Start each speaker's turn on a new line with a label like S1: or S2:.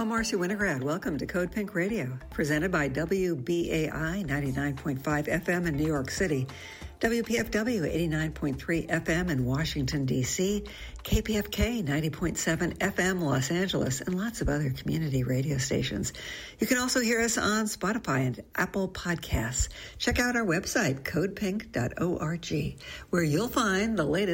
S1: Marcy Winograd. Welcome to Code Pink Radio, presented by WBAI 99.5 FM in New York City, WPFW 89.3 FM in Washington, D.C., KPFK 90.7 FM Los Angeles, and lots of other community radio stations. You can also hear us on Spotify and Apple Podcasts. Check out our website, codepink.org, where you'll find the latest